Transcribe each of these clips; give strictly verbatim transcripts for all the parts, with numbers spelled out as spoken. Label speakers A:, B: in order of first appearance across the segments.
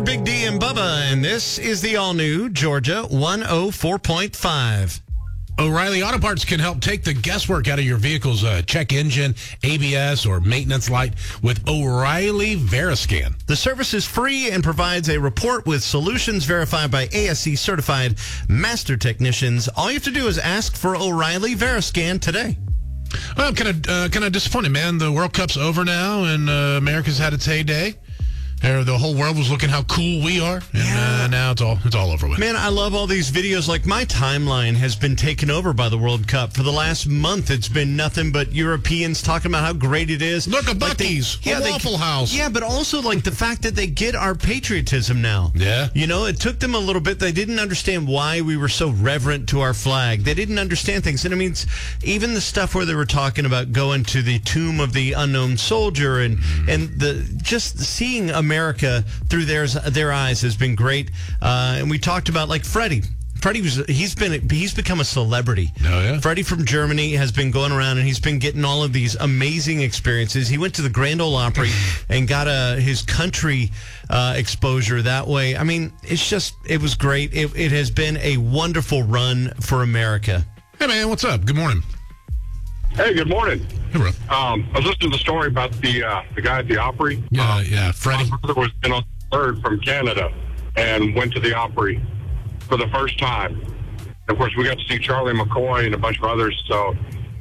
A: Big D and Bubba, and this is the all-new Georgia one oh four point five.
B: O'Reilly Auto Parts can help take the guesswork out of your vehicle's uh, check engine, A B S, or maintenance light with O'Reilly Veriscan.
A: The service is free and provides a report with solutions verified by A S C certified master technicians. All you have to do is ask for O'Reilly Veriscan today.
B: Well, I'm kind of uh, kind of disappointed, man. The World Cup's over now, and uh, America's had its heyday. Uh, the whole world was looking how cool we are, and
A: Yeah.
B: uh, now it's all it's all over with.
A: Man, I love all these videos. Like, my timeline has been taken over by the World Cup. For the last month, it's been nothing but Europeans talking about how great it is.
B: Look, a
A: Like they-
B: Buc-ee's, a
A: they-
B: Waffle House.
A: Yeah, but also, like, the fact that they get our patriotism now.
B: Yeah.
A: You know, it took them a little bit. They didn't understand why we were so reverent to our flag. They didn't understand things. And I mean, it's, even the stuff where they were talking about going to the tomb of the unknown soldier and, and the just seeing America through their, their eyes has been great. Uh, and we talked about, like, Freddie. Freddie was, he's been, he's become a celebrity.
B: Oh, yeah?
A: Freddie from Germany has been going around and he's been getting all of these amazing experiences. He went to the Grand Ole Opry and got a, his country uh, exposure that way. I mean, it's just, it was great. It, it has been a wonderful run for America.
B: Hey, man, what's up? Good morning.
C: Hey, good morning.
B: Hey, bro.
C: Um, I was listening to the story about the uh, the guy at the Opry.
B: Yeah,
C: Um,
B: yeah, Freddie.
C: My brother was in on third from Canada and went to the Opry for the first time. Of course, we got to see Charlie McCoy and a bunch of others. So,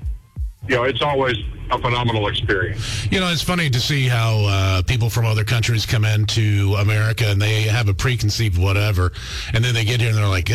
C: you know, it's always a phenomenal experience.
B: You know, it's funny to see how uh, people from other countries come into America and they have a preconceived whatever, and then they get here and they're like,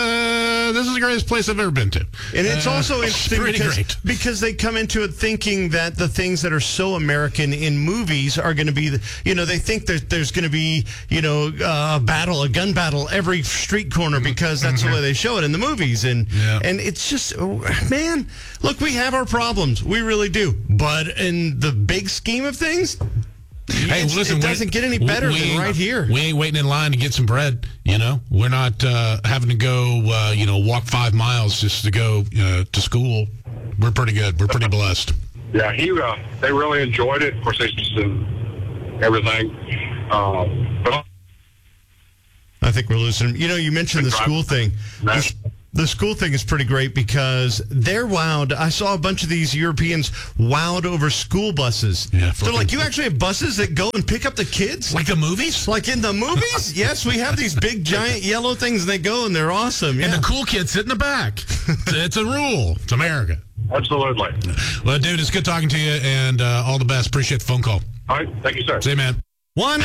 B: uh, this is the greatest place I've ever been to.
A: And it's
B: Uh,
A: also interesting
B: pretty
A: because,
B: great.
A: because they come into it thinking that the things that are so American in movies are going to be, the, you know, they think that there's going to be, you know, uh, a battle, a gun battle every street corner because that's the way they show it in the movies. And,
B: Yeah.
A: and it's just, oh, man, look, we have our problems. We really do. But in the big scheme of things,
B: Hey,
A: it's-
B: listen,
A: it
B: we-
A: doesn't get any
B: we-
A: better
B: we
A: than
B: ain't-
A: right here.
B: We ain't waiting in line to get some bread, you know? We're not uh, having to go, uh, you know, walk five miles just to go uh, to school. We're pretty good. We're pretty blessed.
C: Yeah, he uh, they really enjoyed it. Of course, they just and everything. Um, but
A: I think we're losing him. You know, you mentioned the
C: Good
A: school
C: drive.
A: thing. The, the school thing is pretty great because they're wowed. I saw a bunch of these Europeans wowed over school buses.
B: Yeah,
A: They're
B: fucking-
A: like, you actually have buses that go and pick up the kids?
B: Like the movies?
A: Like in the movies? Yes, we have these big, giant yellow things, and they go, and they're awesome. Yeah.
B: And the cool kids sit in the back. It's, it's a rule. It's America.
C: absolutely.
B: Well, dude, it's good talking to you, and uh, all the best. Appreciate the phone call.
C: All right, thank you, sir.
B: See you, man.
A: One